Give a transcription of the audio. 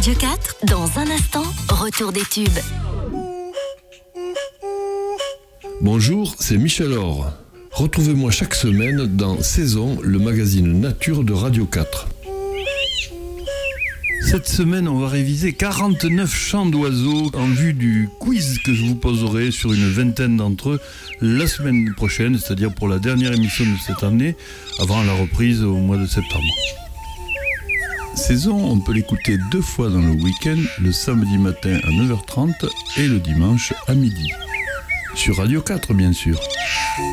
Radio 4, dans un instant, retour des tubes. Bonjour, c'est Michel Or. Retrouvez-moi chaque semaine dans Saison, le magazine nature de Radio 4. Cette semaine, on va réviser 49 chants d'oiseaux en vue du quiz que je vous poserai sur une vingtaine d'entre eux la semaine prochaine, c'est-à-dire pour la dernière émission de cette année, avant la reprise au mois de septembre. Saison, on peut l'écouter 2 fois dans le week-end, le samedi matin à 9h30 et le dimanche à midi. Sur Radio 4, bien sûr.